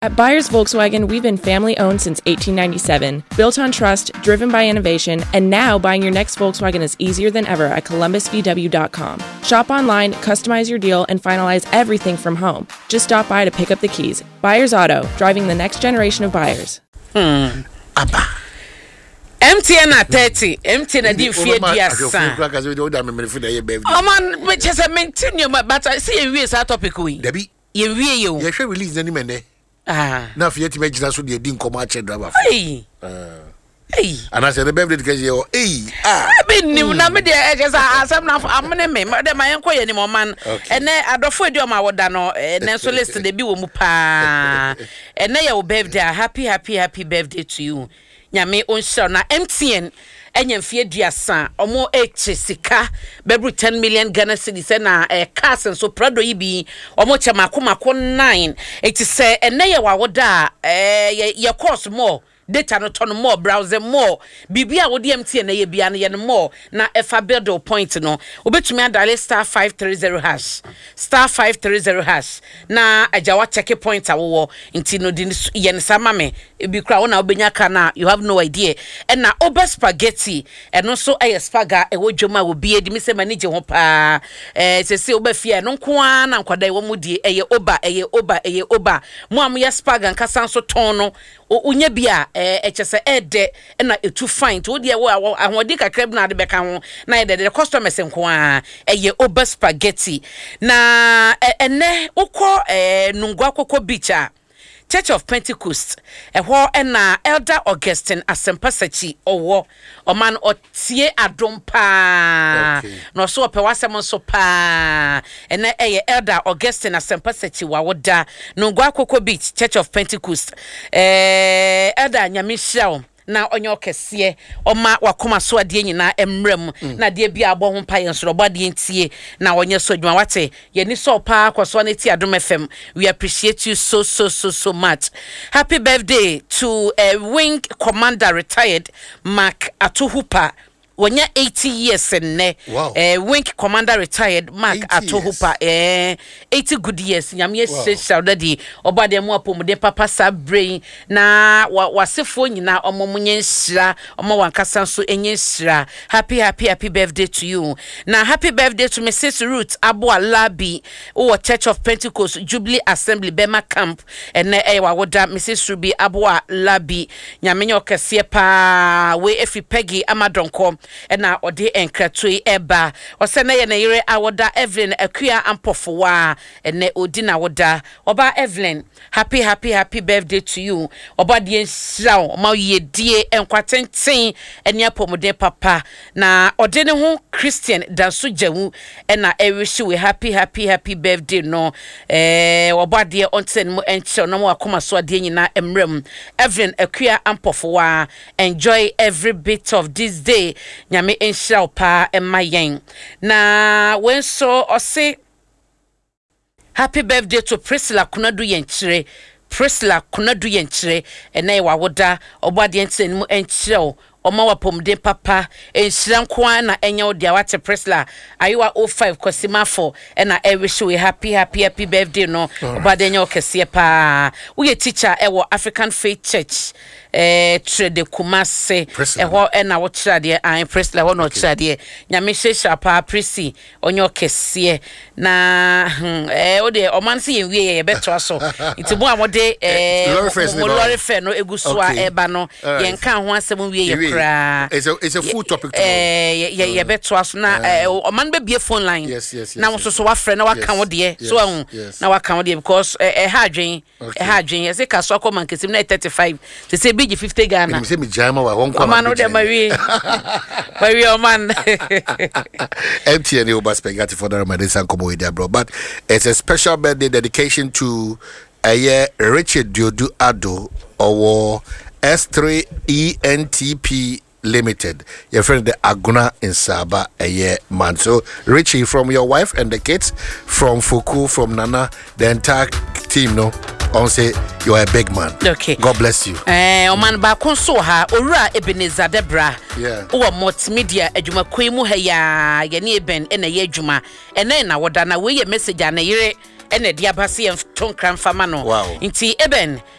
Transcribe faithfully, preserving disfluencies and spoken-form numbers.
At Byers Volkswagen, we've been family-owned since eighteen ninety-seven, built on trust, driven by innovation, and now buying your next Volkswagen is easier than ever at columbus v w dot com. Shop online, customize your deal, and finalize everything from home. Just stop by to pick up the keys. Byers Auto, driving the next generation of buyers. Hmm. Abba. M T N at thirty. M T N at the fear diasa. Oh man, which has a maintain but I see a real topic. Debbie, you real you should release any man. Ah, now for you to make that so they didn't come out driver. Hey, hey, and I said the baby because you hey ah. I've been new now. Me there just as I'm now. I'm gonna me. But my uncle anymore man. And then I don't feel do my what dano. And then so listen the be wo mupa. And then your birthday. Happy, happy, happy birthday to you. Nyame onshire na M T N. Enye mfie duasa omo eche sika bebru ten million Ghana cedis na eh cars so prado yi bi omo chemako mako nine eti se ene ye wawoda eh ye course more data no turn more browser more bibia wo D M T N ye bia na ye more na efa build point no obetumi dial star five three zero hash star five three zero hash na ajawa check point awo nti no di ye nsama me ebi kra wona obenya kana you have no idea and na ober spaghetti eno so aye spaga e wo dwoma wo bie di me se manage ho pa eh se se obafia no nko na nkwada e wo mudie eye oba eye oba eye oba mo am ye spaga nkasa so ton no unya bia eh echese ede na etu fine to de wo ahodi kakra bi na de beka ho na de de customers nko a eye ober spaghetti na ene ukọ eh nungwa akoko beach a Church of Pentecost ehwo na Elder Augustine Asempasachi owo oman otie adompa no so ope wasem so pa ene eye Elder Augustine Asempasachi wawoda nungwa akoko beach Church of Pentecost eh Elder nyamihia na onyo kese oma wakoma so ade nyina emrem na de bia abo ho pa yenso obade ntie na onye so dwuma wate ye ni so pa kwaso na ti Adom F M. We appreciate you so so so so much. Happy birthday to a uh, Wing Commander retired Mark Atohupa. Wonya eighty years ne wow. eh Wing Commander retired Mark Atohupa eh eighty good years nyame special daddy obade mu apomde papa sabrain na wasefo nyina omomunye nhira omo wankasa so enye nhira. Happy happy happy birthday to you. Na happy birthday to Missus Ruth Aboa Labi o Church of Pentecost Jubilee Assembly Bema Camp ene eh wawoda Missus Ruby Aboa Labi nyame nyokese pa we efi Peggy Amadonko ena ode enkratoi eba osena ye na yire awoda Evelyn akua ampofowa ene odi na woda oba Evelyn happy happy happy birthday to you oba de nhira ma yedie enkwatenten ene apomode papa na ode ne ho Christian danso jawu ena e wish we happy happy happy birthday no eh oba de onten mu enche no mo akoma so ade nyina emrem Evelyn akua ampofowa enjoy every bit of this day nyame enhyira pa emayen na wenso ose happy birthday to Priscilla Kunadu Yenchire Priscilla Kunadu Yenchire ene wawoda obade enten mu enhyira Oma wapomde papa enhyira nkoa na enya odia wate Priscilla ayiwa oh five kosima for ena e wish we happy happy happy birthday no obade enya okese pa we teacher ewo African Faith Church eh trade Kumase eho ena wo trade an Priscilla ho no trade nyame hyehyɛ pa Prissy onye okese na eh ode oman se yenwie ye beto aso itibu amode eh lorry fair no egusua eba no yenka ho asem wie ye It's a it's a full topic tomorrow. Eh yeah yeah beto aso na o man be be phone line. Yes yes yes. Na wo so so wa frɛ na wa kan wo de so ahun na wa kan wo de because eh ha adwen eh ha adwen yes ka so akoma nkesim na thirty-five to say big fifty Ghana. Me say me jama wa won kwa. Man no de mawi. Mawi o man. M T N Ober Spaghetti for the Ramadan komo with there bro, but it's a special birthday dedication to a year Richard Diodu Ado or S three E N T P Limited. Your friend the Aguna in Saba a year man. So Richie, from your wife and the kids, from Fuku, from Nana, the entire team, no, on say you are a big man. Okay. God bless you. Eh, o man ba konso ha ora Ebenezer Debra. Yeah. O multimedia adwuma kwemu ha ya ye ne ben e na ye adwuma. Ene na woda na we ye message na yire ene dia base en tonkran fama no. Wow. Nti eben